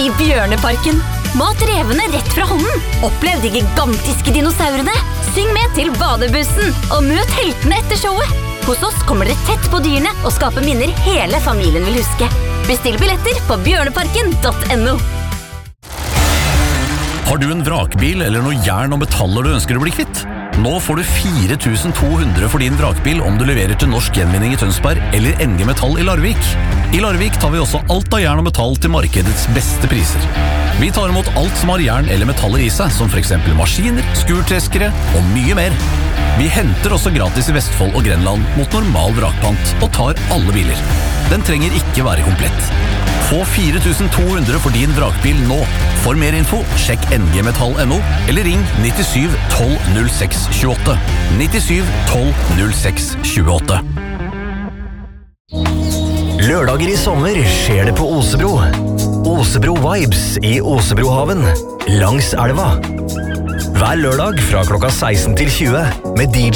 i Bjørneparken. Mat revene rett fra hånden. Opplev de gigantiske dinosaurene. Syng med til badebussen, og møt heltene etter showet. Hos oss kommer dere tett på dyrene og skaper minner hele familien vil huske. Bestill billetter på bjørneparken.no. Har du en vrakbil eller noe jern og metaller du ønsker å bli kvitt? Nå får du 4.200 for din vrakbil om du leverer til Norsk Gjenvinning i Tønsberg eller NG Metall i Larvik. I Larvik tar vi også alt av jern og metall til markedets beste priser. Vi tar imot alt som har jern eller metaller i seg, som for eksempel maskiner, skurtreskere og mye mer. Vi henter også gratis i Vestfold og Grenland mot normal vrakpant og tar alle biler. Den trenger ikke være komplett. Få 4.200 for din vrakbil nå. For mer info, sjekk ngmetall.no eller ring 97 12 06 28. 97 12 06 28. Lørdager i sommer skjer det på Osebro. Osebro Vibes i Osebrohaven, langs elva. Hver lørdag fra klokka 16 til 20 med DJ